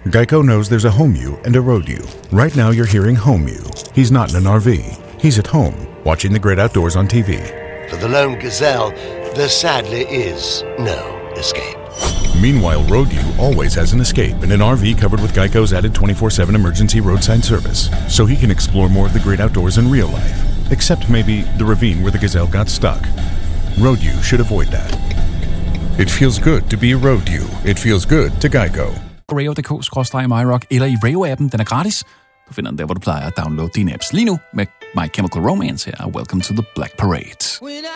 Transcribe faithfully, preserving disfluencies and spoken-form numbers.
Geico knows there's a home you and a road you. Right now you're hearing home you. He's not in an R V. He's at home, watching the great outdoors on T V. For the lone gazelle, there sadly is no escape. Meanwhile, road you always has an escape in an R V covered with Geico's added twenty-four seven emergency roadside service, so he can explore more of the great outdoors in real life. Except maybe the ravine where the gazelle got stuck. Road you should avoid that. It feels good to be a road you. It feels good to Geico. radio punktum d k skråstreg my rock eller i Rayo-appen. Den er gratis. Du finder den der, hvor du plejer at downloade dine apps. Lige nu med My Chemical Romance her. Welcome to the Black Parade.